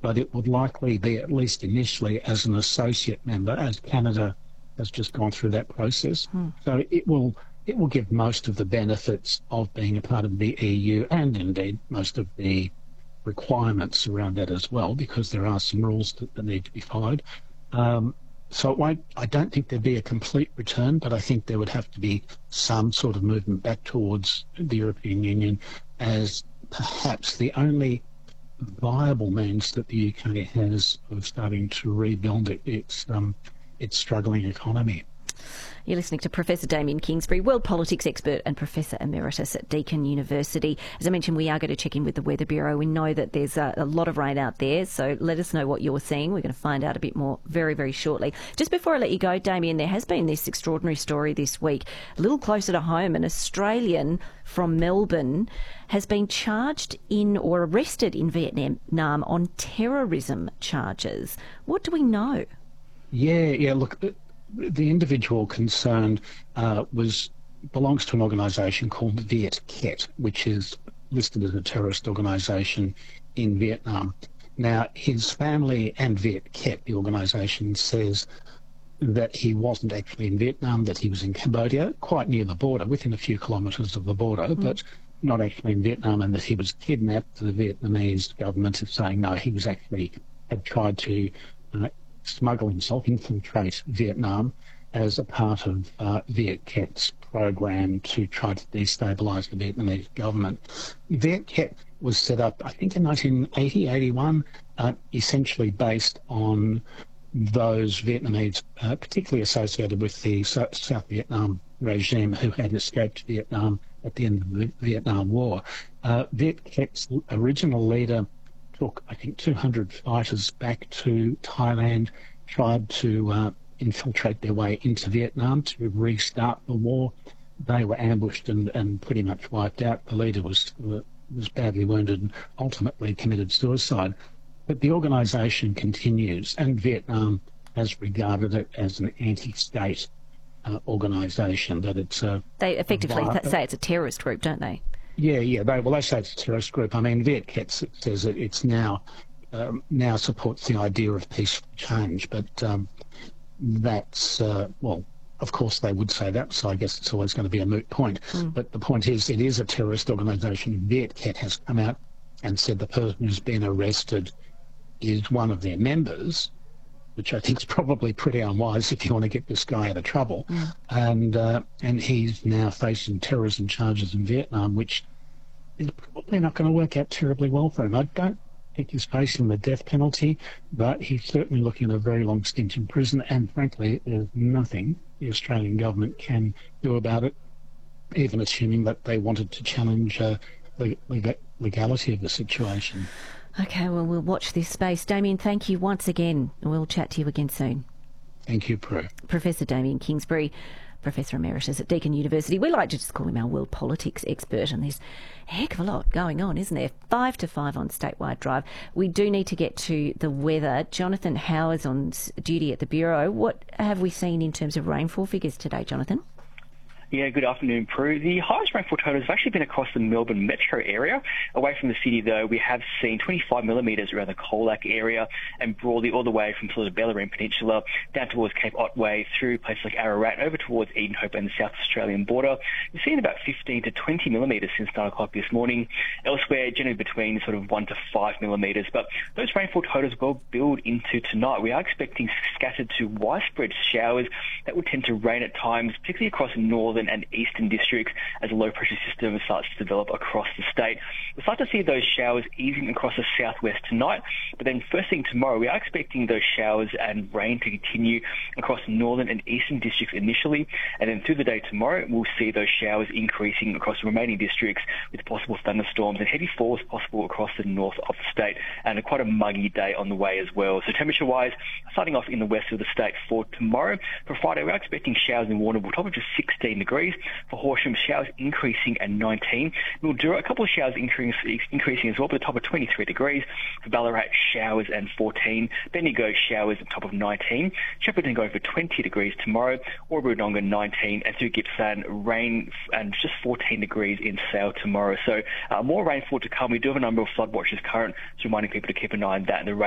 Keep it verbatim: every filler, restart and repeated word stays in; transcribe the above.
but it would likely be, at least initially, as an associate member, as Canada has just gone through that process. Hmm. So it will it will give most of the benefits of being a part of the E U, and indeed most of the requirements around that as well, because there are some rules that, that need to be followed. Um, so it won't, I don't think there'd be a complete return, but I think there would have to be some sort of movement back towards the European Union as perhaps the only viable means that the U K has of starting to rebuild it, its, um, its struggling economy. You're listening to Professor Damien Kingsbury, world politics expert and Professor Emeritus at Deakin University. As I mentioned, we are going to check in with the Weather Bureau. We know that there's a, a lot of rain out there, so let us know what you're seeing. We're going to find out a bit more very, very shortly. Just before I let you go, Damien, there has been this extraordinary story this week. A little closer to home, an Australian from Melbourne has been charged in or arrested in Vietnam on terrorism charges. What do we know? Yeah, yeah, look... The individual concerned uh, was belongs to an organisation called Viet Ket, which is listed as a terrorist organisation in Vietnam. Now, his family and Viet Ket, the organisation, says that he wasn't actually in Vietnam, that he was in Cambodia, quite near the border, within a few kilometres of the border, mm. but not actually in Vietnam, and that he was kidnapped. The Vietnamese government is saying, no, he was actually, had tried to uh, smuggle himself, infiltrate Vietnam as a part of uh, Viet Ket's program to try to destabilise the Vietnamese government. Viet Ket was set up, I think, in nineteen eighty, eighty-one, uh, essentially based on those Vietnamese, uh, particularly associated with the so- South Vietnam regime, who had escaped Vietnam at the end of the Vietnam War. Uh, Viet Ket's original leader took, I think, two hundred fighters back to Thailand, tried to uh, infiltrate their way into Vietnam to restart the war. They were ambushed and, and pretty much wiped out. The leader was was badly wounded and ultimately committed suicide. But the organisation continues, and Vietnam has regarded it as an anti-state uh, organisation, that it's a... They effectively a, say it's a terrorist group, don't they? Yeah, yeah. They, well, they say it's a terrorist group. I mean, Viet Ket says that it's now um, now supports the idea of peaceful change, but um, that's uh, well, of course they would say that. So I guess it's always going to be a moot point. Mm. But the point is, it is a terrorist organisation. Viet Ket has come out and said the person who's been arrested is one of their members, which I think is probably pretty unwise if you want to get this guy out of trouble. Mm. And uh, and he's now facing terrorism charges in Vietnam, which is probably not going to work out terribly well for him. I don't think he's facing the death penalty, but he's certainly looking at a very long stint in prison, and frankly, there's nothing the Australian government can do about it, even assuming that they wanted to challenge uh, the legality of the situation. Okay, well, we'll watch this space. Damien, thank you once again. We'll chat to you again soon. Thank you, Prue. Professor Damien Kingsbury, Professor Emeritus at Deakin University. We like to just call him our world politics expert, and there's a heck of a lot going on, isn't there? Five to five on Statewide Drive. We do need to get to the weather. Jonathan Howe is on duty at the Bureau. What have we seen in terms of rainfall figures today, Jonathan? Yeah, good afternoon, Prue. The highest rainfall total has actually been across the Melbourne metro area. Away from the city, though, we have seen twenty-five millimetres around the Colac area and broadly all the way from sort of Bellarine Peninsula down towards Cape Otway through places like Ararat over towards Edenhope and the South Australian border. We've seen about fifteen to twenty millimetres since nine o'clock this morning. Elsewhere, generally between sort of one to five millimetres. But those rainfall totals will build into tonight. We are expecting scattered to widespread showers that will tend to rain at times, particularly across northern and eastern districts as a low-pressure system starts to develop across the state. We'll start to see those showers easing across the southwest tonight, but then first thing tomorrow, we are expecting those showers and rain to continue across northern and eastern districts initially, and then through the day tomorrow, we'll see those showers increasing across the remaining districts with possible thunderstorms and heavy falls possible across the north of the state, and a quite a muggy day on the way as well. So temperature-wise, starting off in the west of the state for tomorrow. For Friday, we're expecting showers in Warrnambool, top of just sixteen degrees. For Horsham, showers increasing at nineteen. Mildura, a couple of showers increasing, increasing as well, but the top of twenty-three degrees. For Ballarat, showers and fourteen. Bendigo, showers at top of nineteen. Shepparton going for twenty degrees tomorrow. Albury-Wodonga, nineteen. And through Gippsland, rain and just fourteen degrees in Sale tomorrow. So uh, more rainfall to come. We do have a number of flood watches current, so reminding people to keep an eye on that. And the